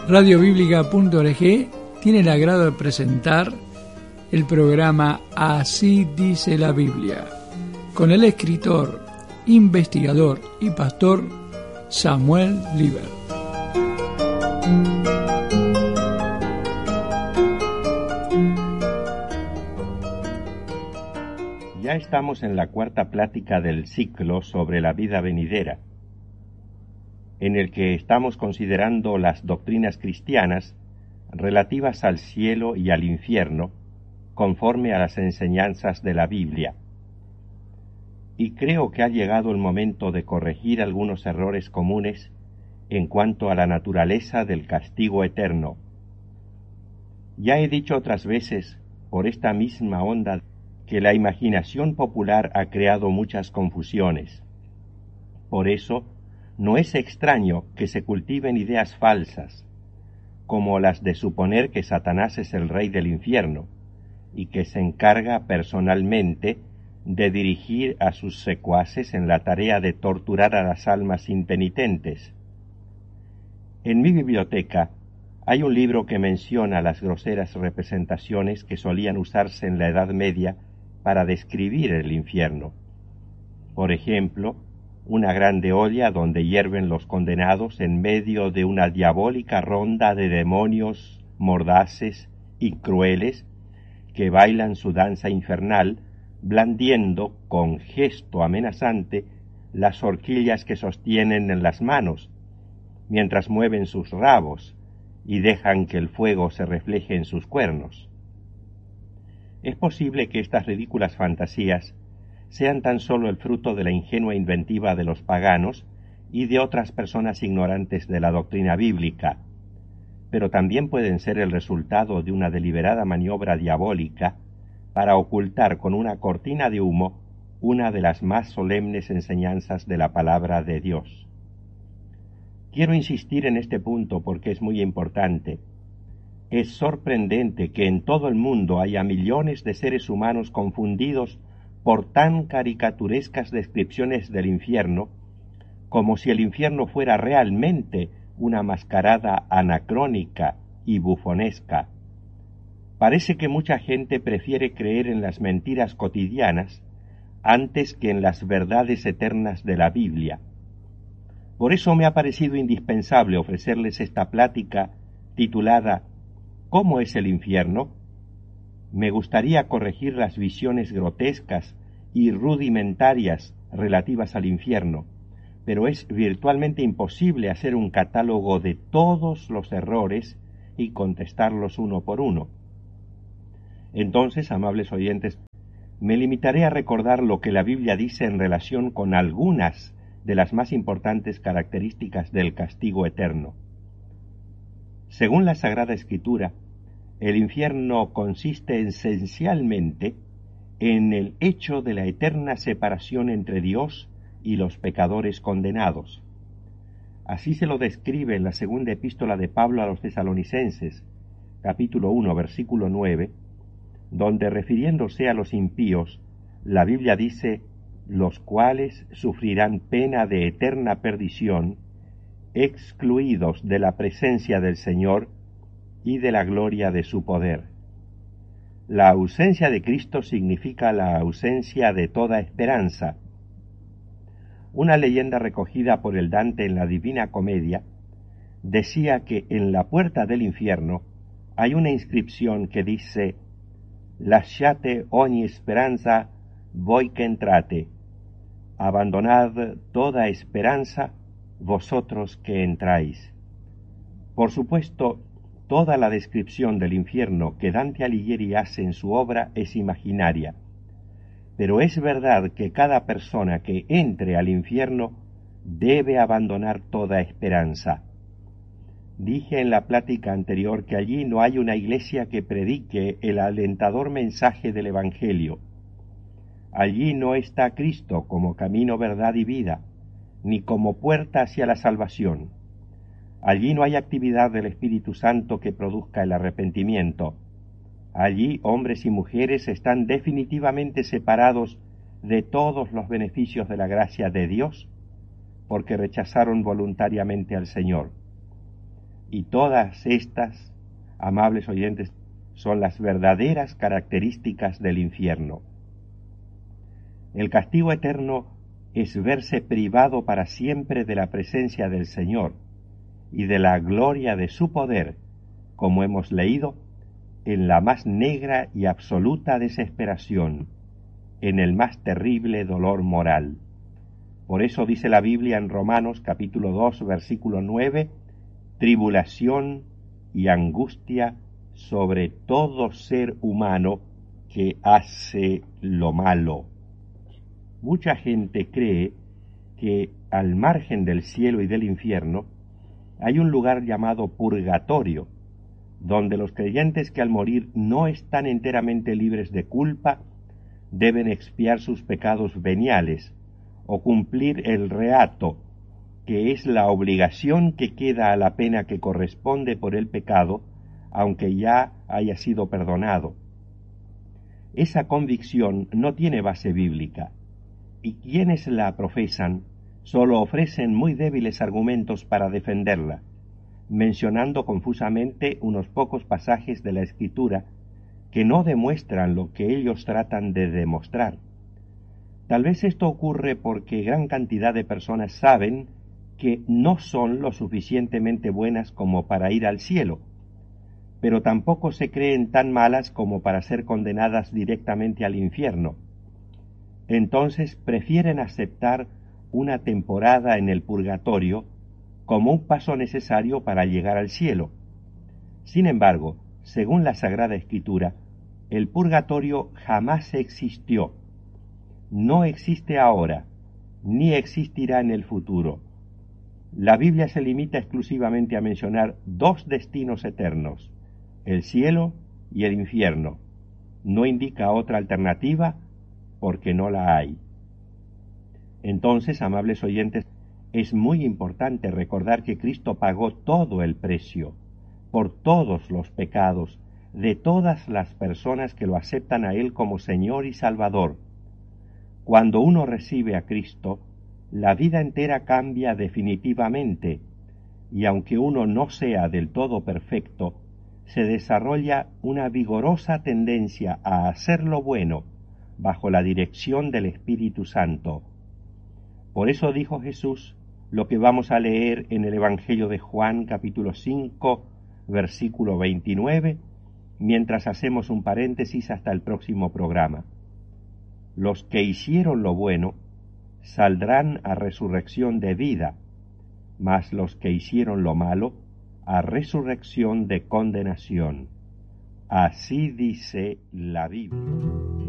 Radiobíblica.org tiene el agrado de presentar el programa Así dice la Biblia, con el escritor, investigador y pastor Samuel Liber. Ya estamos en la cuarta plática del ciclo sobre la vida venidera, en el que estamos considerando las doctrinas cristianas relativas al cielo y al infierno, conforme a las enseñanzas de la Biblia. Y creo que ha llegado el momento de corregir algunos errores comunes en cuanto a la naturaleza del castigo eterno. Ya he dicho otras veces, por esta misma onda, que la imaginación popular ha creado muchas confusiones. Por eso, no es extraño que se cultiven ideas falsas, como las de suponer que Satanás es el rey del infierno, y que se encarga personalmente de dirigir a sus secuaces en la tarea de torturar a las almas impenitentes. En mi biblioteca hay un libro que menciona las groseras representaciones que solían usarse en la Edad Media para describir el infierno. Por ejemplo, una grande olla donde hierven los condenados en medio de una diabólica ronda de demonios mordaces y crueles que bailan su danza infernal, blandiendo con gesto amenazante las horquillas que sostienen en las manos, mientras mueven sus rabos y dejan que el fuego se refleje en sus cuernos. Es posible que estas ridículas fantasías sean tan solo el fruto de la ingenua inventiva de los paganos y de otras personas ignorantes de la doctrina bíblica, pero también pueden ser el resultado de una deliberada maniobra diabólica para ocultar con una cortina de humo una de las más solemnes enseñanzas de la palabra de Dios. Quiero insistir en este punto porque es muy importante. Es sorprendente que en todo el mundo haya millones de seres humanos confundidos por tan caricaturescas descripciones del infierno, como si el infierno fuera realmente una mascarada anacrónica y bufonesca. Parece que mucha gente prefiere creer en las mentiras cotidianas antes que en las verdades eternas de la Biblia. Por eso me ha parecido indispensable ofrecerles esta plática titulada ¿Cómo es el infierno? Me gustaría corregir las visiones grotescas y rudimentarias relativas al infierno, pero es virtualmente imposible hacer un catálogo de todos los errores y contestarlos uno por uno. Entonces, amables oyentes, me limitaré a recordar lo que la Biblia dice en relación con algunas de las más importantes características del castigo eterno. Según la Sagrada Escritura, el infierno consiste esencialmente en el hecho de la eterna separación entre Dios y los pecadores condenados. Así se lo describe en la segunda epístola de Pablo a los Tesalonicenses, capítulo 1, versículo 9, donde, refiriéndose a los impíos, la Biblia dice: los cuales sufrirán pena de eterna perdición, excluidos de la presencia del Señor y de la gloria de su poder. La ausencia de Cristo significa la ausencia de toda esperanza. Una leyenda recogida por el Dante en la Divina Comedia decía que en la puerta del infierno hay una inscripción que dice: «Lasciate ogni speranza voi che entrate», abandonad toda esperanza vosotros que entráis. Por supuesto, toda la descripción del infierno que Dante Alighieri hace en su obra es imaginaria, pero es verdad que cada persona que entre al infierno debe abandonar toda esperanza. Dije en la plática anterior que allí no hay una iglesia que predique el alentador mensaje del Evangelio. Allí no está Cristo como camino, verdad y vida, ni como puerta hacia la salvación. Allí no hay actividad del Espíritu Santo que produzca el arrepentimiento. Allí hombres y mujeres están definitivamente separados de todos los beneficios de la gracia de Dios, porque rechazaron voluntariamente al Señor. Y todas estas, amables oyentes, son las verdaderas características del infierno. El castigo eterno es verse privado para siempre de la presencia del Señor y de la gloria de su poder, como hemos leído, en la más negra y absoluta desesperación, en el más terrible dolor moral. Por eso dice la Biblia en Romanos capítulo 2, versículo 9, tribulación y angustia sobre todo ser humano que hace lo malo. Mucha gente cree que al margen del cielo y del infierno hay un lugar llamado purgatorio, donde los creyentes que al morir no están enteramente libres de culpa deben expiar sus pecados veniales o cumplir el reato, que es la obligación que queda a la pena que corresponde por el pecado, aunque ya haya sido perdonado. Esa convicción no tiene base bíblica, y quienes la profesan solo ofrecen muy débiles argumentos para defenderla, mencionando confusamente unos pocos pasajes de la Escritura que no demuestran lo que ellos tratan de demostrar. Tal vez esto ocurre porque gran cantidad de personas saben que no son lo suficientemente buenas como para ir al cielo, pero tampoco se creen tan malas como para ser condenadas directamente al infierno. Entonces prefieren aceptar una temporada en el purgatorio como un paso necesario para llegar al cielo. Sin embargo, según la Sagrada Escritura, el purgatorio jamás existió, no existe ahora, ni existirá en el futuro. La Biblia se limita exclusivamente a mencionar dos destinos eternos, el cielo y el infierno. No indica otra alternativa porque no la hay. Entonces, amables oyentes, es muy importante recordar que Cristo pagó todo el precio por todos los pecados de todas las personas que lo aceptan a Él como Señor y Salvador. Cuando uno recibe a Cristo, la vida entera cambia definitivamente, y aunque uno no sea del todo perfecto, se desarrolla una vigorosa tendencia a hacer lo bueno bajo la dirección del Espíritu Santo. Por eso dijo Jesús lo que vamos a leer en el Evangelio de Juan, capítulo 5, versículo 29, mientras hacemos un paréntesis hasta el próximo programa. Los que hicieron lo bueno saldrán a resurrección de vida, mas los que hicieron lo malo a resurrección de condenación. Así dice la Biblia.